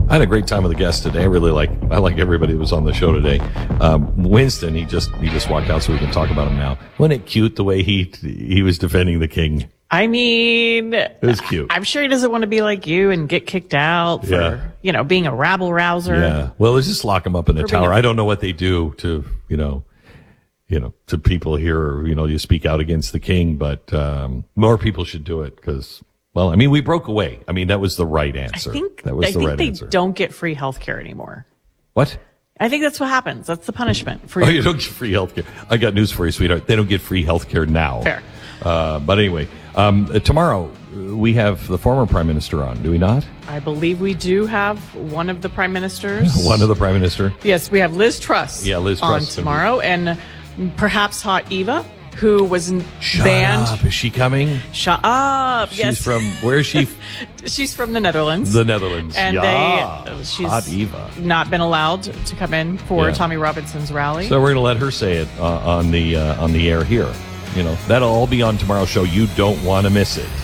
I had a great time with the guests today. I like everybody that was on the show today. Winston, he just walked out so we can talk about him now. Wasn't it cute the way he was defending the king? I mean, it was cute. I'm sure he doesn't want to be like you and get kicked out for, being a rabble rouser. Yeah. Well, let's just lock him up in the tower. I don't know what they do to, to people here, you speak out against the king, but more people should do it because, well, I mean, we broke away. I mean, that was the right answer. I think they don't get free health care anymore. What? I think that's what happens. That's the punishment. You don't get free health care. I got news for you, sweetheart. They don't get free health care now. Fair. But anyway, tomorrow we have the former prime minister on, do we not? I believe we do have one of the prime ministers. One of the prime minister? Yes, we have Liz Truss. Yeah, Liz Truss on tomorrow, and perhaps Hot Eva, who was banned. Shut up. Is she coming? Shut up. She's from, where is she? She's from the Netherlands. The Netherlands. And she's Hot Eva. Not been allowed to come in for Tommy Robinson's rally. So we're going to let her say it on the air here. That'll all be on tomorrow's show. You don't want to miss it.